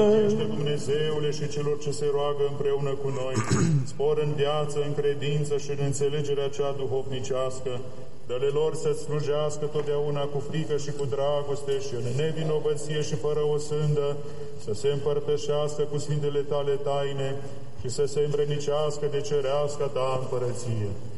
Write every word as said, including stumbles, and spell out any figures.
Ești Dumnezeule și celor ce se roagă împreună cu noi, spor în viață, în credință și în înțelegerea cea duhovnicească. Dă-le lor să-ți slujească totdeauna cu frică și cu dragoste și în nevinovăție și fără o sândă, să se împărtășească cu sfintele tale taine și să se îmbrănicească de cerească ta împărăție.